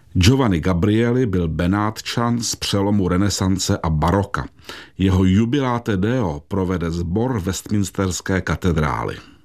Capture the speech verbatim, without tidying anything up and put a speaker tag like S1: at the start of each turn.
S1: Giovanni Gabrieli byl Benátčan z přelomu renesance a baroka. Jeho Jubilate Deo provede sbor Westminsterské katedrály.